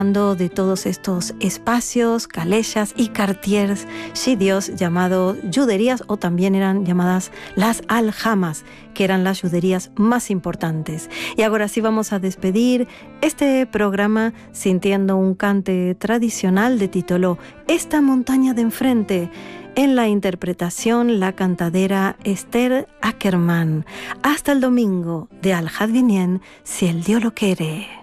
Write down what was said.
de todos estos espacios, calellas y quartiers judíos llamados juderías, o también eran llamadas las aljamas, que eran las juderías más importantes. Y ahora sí vamos a despedir este programa sintiendo un cante tradicional de título Esta montaña de enfrente, en la interpretación la cantadera Esther Ackerman. Hasta el domingo de Al Hadvinien, si el Dios lo quiere.